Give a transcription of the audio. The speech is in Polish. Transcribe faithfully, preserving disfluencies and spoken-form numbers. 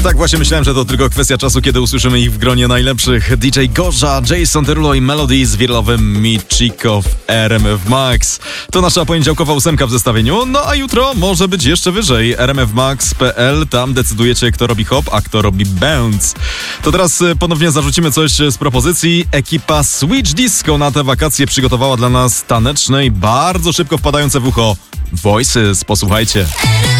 Tak właśnie myślałem, że to tylko kwestia czasu, kiedy usłyszymy ich w gronie najlepszych. D J Gorza, Jason Derulo i Melody z wirlowym Michiko w R M F Max. To nasza poniedziałkowa ósemka w zestawieniu, no a jutro może być jeszcze wyżej. R M F Max kropka P L, tam decydujecie, kto robi hop, a kto robi bounce. To teraz ponownie zarzucimy coś z propozycji. Ekipa Switch Disco na te wakacje przygotowała dla nas taneczne i bardzo szybko wpadające w ucho Voices. Posłuchajcie.